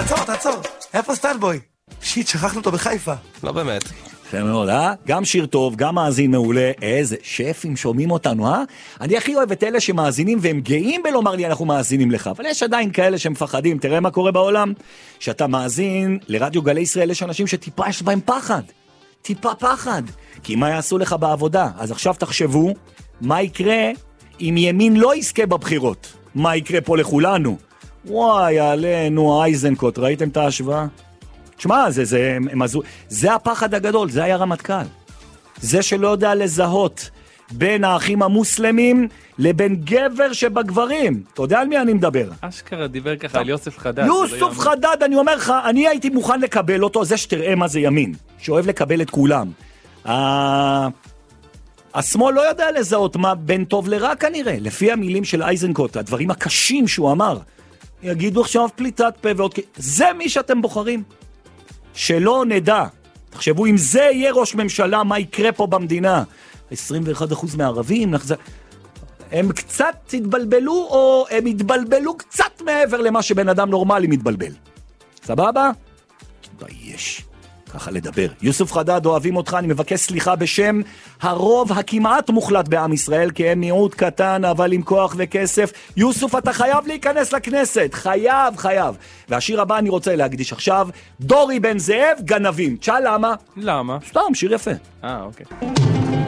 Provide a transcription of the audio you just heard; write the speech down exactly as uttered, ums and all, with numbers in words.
תעצור, תעצור. איפה סטלבוי? שיט, שכחנו אותו בחיפה. לא באמת. יפה מאוד, אה? גם שיר טוב, גם מאזין מעולה. איזה שפים שומעים אותנו, אה? אני הכי אוהב את אלה שמאזינים והם גאים בלומר לי אנחנו מאזינים לך. אבל יש עדיין כאלה שמפחדים. תראה מה קורה בעולם. שאתה מאזין לרדיו גלי ישראל, יש אנשים שטיפה יש בהם פחד. טיפה פחד. כי מה יעשו לך בעבודה? אז עכשיו תחשבו, מה יקרה אם ימין לא יזכה בבחירות? מה יקרה פה לכולנו? וואי, עלינו, אייזנקוט, ראיתם את ההשוואה? תשמע, זה, זה, הם, הם, זה הפחד הגדול, זה היה רמטכ"ל. זה שלא יודע לזהות בין האחים המוסלמים לבין גבר שבגברים. אתה יודע על מי אני מדבר? אשכרה דיבר ככה על יוסף חדד. יוסף חדד, אני אומר לך, אני הייתי מוכן לקבל אותו, זה שתראה מה זה ימין, שאוהב לקבל את כולם. השמאל לא יודע לזהות מה בין טוב לרע כנראה, לפי המילים של אייזנקוט, הדברים הקשים שהוא אמר. יגידו עכשיו פליטת פה ועוד... זה מי שאתם בוחרים. שלא נדע. תחשבו, אם זה יהיה ראש ממשלה, מה יקרה פה במדינה? עשרים ואחד אחוז מהערבים, נחזר... הם קצת התבלבלו, או הם התבלבלו קצת מעבר למה שבן אדם נורמלי מתבלבל. סבבה? די, יש. ככה לדבר. יוסף חדד, אוהבים אותך, אני מבקש סליחה בשם הרוב הכמעט מוחלט בעם ישראל, כי הם מיעוט קטן, אבל עם כוח וכסף. יוסף, אתה חייב להיכנס לכנסת. חייב, חייב. והשיר הבא אני רוצה להקדיש עכשיו, דורי בן זאב, גנבים. תשאל למה? למה? סתם, שיר יפה. אה, אוקיי.